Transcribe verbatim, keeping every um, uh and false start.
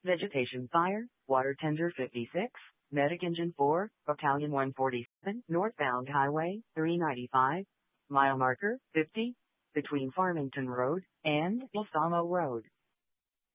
Vegetation Fire, Water Tender fifty-six, Medic Engine four, Battalion one forty-seven, Northbound Highway three ninety-five, mile marker fifty, between Farmington Road and Ilsamo Road.